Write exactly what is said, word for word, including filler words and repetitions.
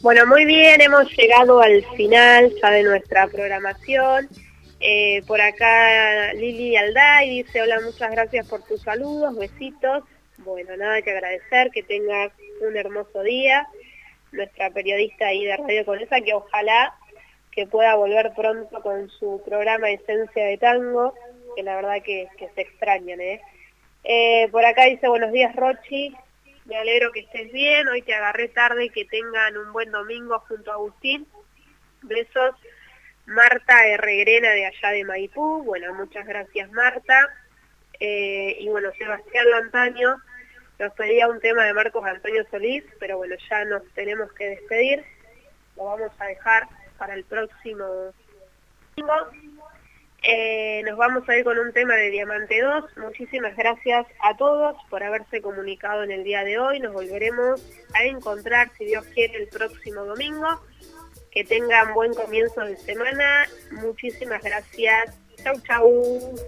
Bueno, muy bien, hemos llegado al final ya de nuestra programación. Eh, por acá Lili Alday dice: hola, muchas gracias por tus saludos, besitos. Bueno, nada que agradecer, que tengas un hermoso día. Nuestra periodista ahí de Radio Conesa, que ojalá que pueda volver pronto con su programa Esencia de Tango, que la verdad que, que se extrañan, ¿eh? Eh, por acá dice: buenos días, Rochi, me alegro que estés bien, hoy te agarré tarde, que tengan un buen domingo junto a Agustín. Besos, Marta Herregrena de allá de Maipú. Bueno, muchas gracias, Marta. Eh, y bueno, Sebastián Lantaño nos pedía un tema de Marcos Antonio Solís, pero bueno, ya nos tenemos que despedir, lo vamos a dejar para el próximo domingo. Eh, nos vamos a ir con un tema de Diamante dos. Muchísimas gracias a todos por haberse comunicado en el día de hoy. Nos volveremos a encontrar, si Dios quiere, el próximo domingo. Que tengan buen comienzo de semana. Muchísimas gracias. Chau, chau.